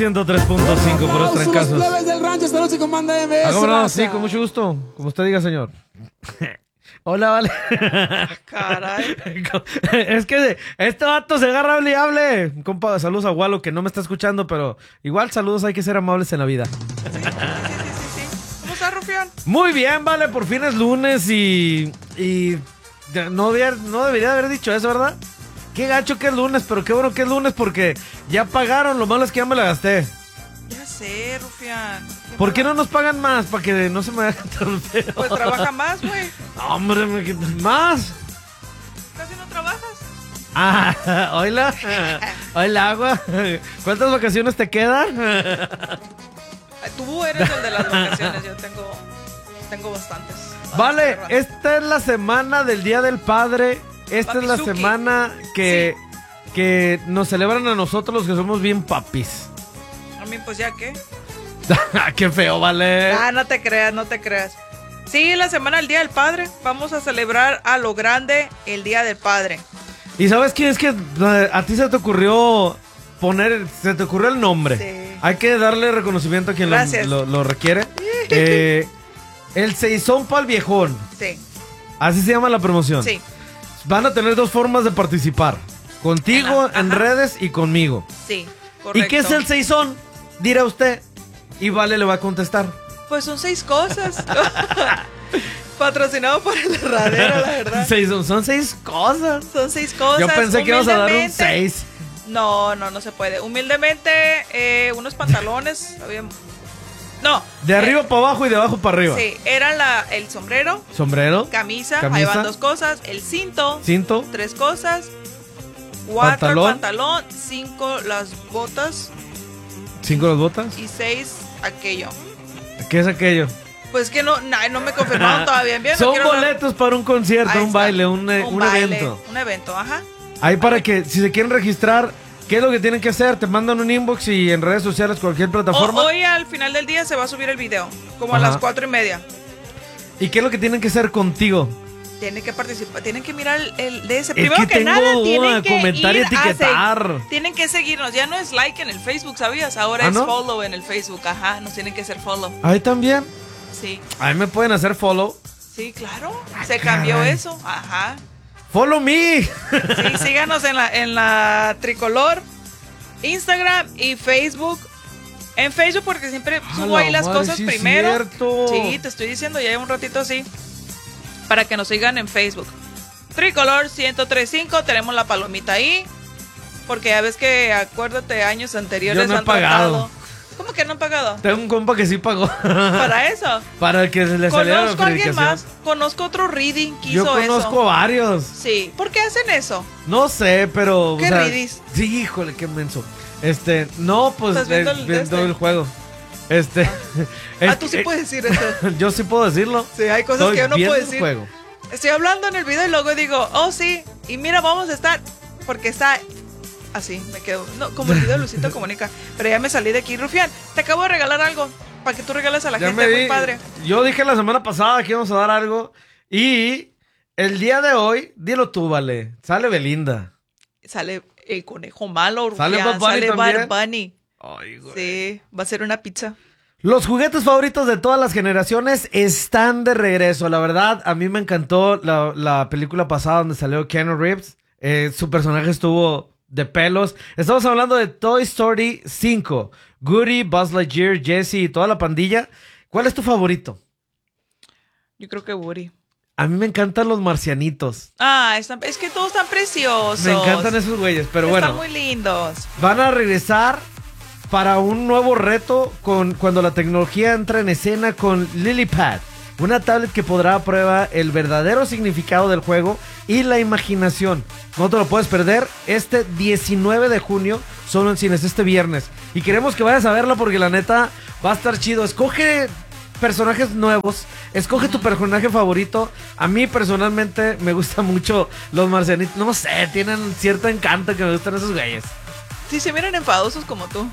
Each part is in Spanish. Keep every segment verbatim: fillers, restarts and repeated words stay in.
ciento tres punto cinco por los trancazos. Plebes del rancho, esta noche con Banda M S. Ah, ¿cómo no? Sí, con mucho gusto. Como usted diga, señor. Hola, vale. Caray. Es que este vato se agarra hable y hable. Compa, saludos a Walo, que no me está escuchando, pero igual saludos, hay que ser amables en la vida. Sí, sí, sí, sí, sí, sí. ¿Cómo estás, Rufián? Muy bien, vale, por fin es lunes y... y no, debía, no debería haber dicho eso, ¿verdad? Qué gacho que es lunes, pero qué bueno que es lunes porque ya pagaron, lo malo es que ya me la gasté. Ya sé, Rufián. ¿Qué ¿Por qué mala- no nos pagan más? Para que no se me haga tan feo. Pues trabaja más, güey. No, hombre, me quitan más. Casi no trabajas. Ah, hola. Hola, agua. ¿Cuántas vacaciones te quedan? Ay, Tú eres el de las vacaciones. Yo tengo, tengo bastantes. Vale, Vamos, esta es la semana del Día del Padre. Esta es la Papizuki. semana que, que nos celebran a nosotros los que somos bien papis. A mí, pues ya qué. Qué feo, vale. Ah, no te creas, no te creas. Sí, la semana del Día del Padre. Vamos a celebrar a lo grande el Día del Padre. ¿Y sabes qué? Es que eh, a ti se te ocurrió poner, se te ocurrió el nombre. Sí. Hay que darle reconocimiento a quien lo, Gracias. lo- lo requiere. Eh, el seisón pa'l viejón. Sí, Así se llama la promoción. sí, Van a tener dos formas de participar. Contigo Ajá. en redes y conmigo. sí. Correcto. ¿Y qué es el seisón? Dirá usted. Y Vale le va a contestar. Pues son seis cosas. Patrocinado por el herradero, la verdad. Seisón, son seis cosas. Son seis cosas. Yo pensé que ibas a dar un Humildemente- seis. No, no, no se puede. Humildemente, eh, unos pantalones. había- No. De eh, arriba para abajo y de abajo para arriba. Sí, era la, el sombrero, Sombrero, camisa, ahí Camisa. van dos cosas. El cinto, cinto, tres cosas. Cuatro Pantalón. el pantalón, cinco las botas cinco las botas. y seis aquello. ¿Qué es aquello? Pues que no, no, no me confirmaron todavía bien. no Son quiero- boletos para un concierto, Ahí un está. baile, un, eh, un baile, evento. Un evento, ajá. Ahí para que, si se quieren registrar, ¿qué es lo que tienen que hacer? Te mandan un inbox y en redes sociales, cualquier O- plataforma. hoy al final del día se va a subir el video, como Ajá. a las cuatro y media. ¿Y qué es lo que tienen que hacer contigo? Tienen que participar, tienen que mirar el, el de ese. Es Primero que que, tengo nada, duda, tienen que comentar y ir a etiquetar. seg- Tienen que seguirnos. Ya no es like en el Facebook, ¿sabías? Ahora ¿Ah, es no? follow en el Facebook. Ajá, nos tienen que hacer follow. Ahí también. Sí, Ahí me pueden hacer follow. sí, claro. Se cambió caray. eso. Ajá. Follow me. Sí, síganos en la, en la Tricolor, Instagram y Facebook. En Facebook porque siempre subo A ahí la las madre, cosas sí es primero. cierto. Sí, te estoy diciendo ya un ratito así. Para que nos sigan en Facebook. Tricolor ciento tres punto cinco, tenemos la palomita ahí. Porque ya ves que, acuérdate, años anteriores Yo no he han pagado. tratado. ¿Cómo que no han pagado? Tengo un compa que sí pagó. Para eso. Para que se le saliera la Conozco a alguien verificación. más. Conozco otro reading que Yo hizo conozco eso. varios. Sí. ¿Por qué hacen eso? No sé, pero. ¿Qué ridis? Sí, híjole, qué menso. Este, no, pues ¿Estás viendo eh, el de viendo este? el juego. Este. Ah, es tú sí que- puedes decir eso. Yo sí puedo decirlo. Sí, hay cosas Estoy que yo no viendo puedo el decir. juego. Estoy hablando en el video y luego digo, oh sí, y mira, vamos a estar, porque está así, me quedo, no, como el video de Luisito Comunica, pero ya me salí de aquí. Rufián, te acabo de regalar algo, para que tú regales a la Ya gente, me muy di- padre. Yo dije la semana pasada que íbamos a dar algo. Y el día de hoy, dilo tú, vale. Sale Belinda. Sale el conejo malo, Rufián, ¿Sale Bad Bunny sale también? Bad Bunny. Ay, güey. Sí, va a ser una pizza. Los juguetes favoritos de todas las generaciones están de regreso. La verdad, a mí me encantó la, la película pasada donde salió Keanu Reeves. Eh, su personaje estuvo de pelos. Estamos hablando de Toy Story cinco. Woody, Buzz Lightyear, Jessie y toda la pandilla. ¿Cuál es tu favorito? Yo creo que Woody. A mí me encantan los marcianitos. Ah, están- es que todos están preciosos. Me encantan esos güeyes, pero bueno. Están muy lindos. Van a regresar para un nuevo reto con, cuando la tecnología entra en escena con LilyPad, una tablet que podrá a prueba el verdadero significado del juego y la imaginación. No te lo puedes perder este diecinueve de junio, solo en cines, este viernes. Y queremos que vayas a verlo porque la neta va a estar chido. Escoge personajes nuevos, escoge tu personaje favorito. A mí personalmente me gustan mucho los marcianitos. No sé, tienen cierto encanto que me gustan esos güeyes. Sí, se miran enfadosos como tú.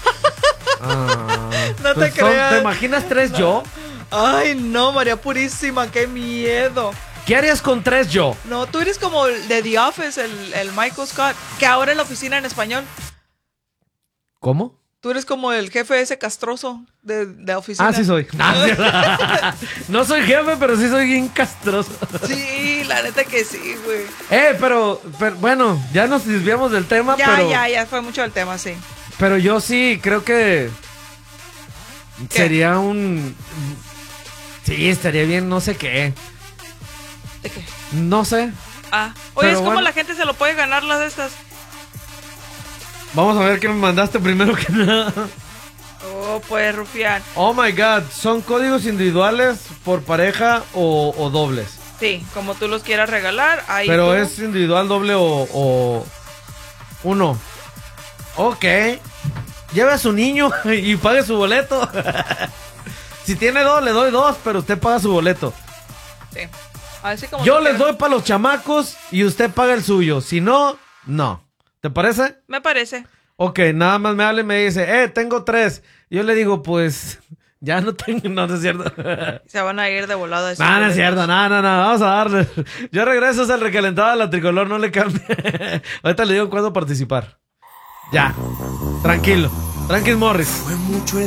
Ah, No te pues son- creas. ¿Te imaginas tres yo? Ay, no, María Purísima, qué miedo. ¿Qué harías con tres yo? No, tú eres como el de The Office, el, el Michael Scott, que ahora en la oficina en español. ¿Cómo? Tú eres como el jefe ese castroso de, de oficina. Ah, sí soy. No soy jefe, pero sí soy bien castroso. Sí, la neta que sí, güey. Eh, pero, pero bueno, ya nos desviamos del tema, Ya, pero... ya, ya fue mucho el tema, sí. Pero yo sí creo que... ¿Qué? Sería un... Sí, estaría bien, no sé qué. ¿De qué? No sé. Ah, oye, Pero es como bueno. la gente se lo puede ganar las de estas. Vamos a ver qué me mandaste primero que nada. Oh, pues, Rufián. Oh my god, ¿son códigos individuales por pareja o, o dobles? Sí, como tú los quieras regalar, ahí Pero tú- es individual, doble o, o uno. Ok. Lleve a su niño y pague su boleto. Si tiene dos, le doy dos, pero usted paga su boleto. Sí. Así como Yo tú les quieras. doy para los chamacos y usted paga el suyo. Si no, no. ¿Te parece? Me parece. Ok, nada más me habla y me dice, eh, tengo tres. Yo le digo, pues, ya no tengo, no, no es cierto. Se van a ir de volada. esos No, no es boletos. cierto, no, no, no, vamos a darle. Yo regreso, es el recalentado de la tricolor, no le cambie. Ahorita le digo cuándo participar. Ya, tranquilo, tranquil Morris. Fue mucho el